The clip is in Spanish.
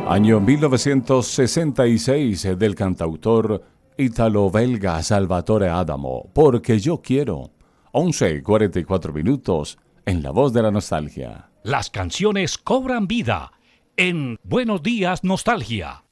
Año 1966 del cantautor ítalo-belga Salvatore Adamo, Porque yo quiero. 11:44 en La Voz de la Nostalgia. Las canciones cobran vida en Buenos Días Nostalgia.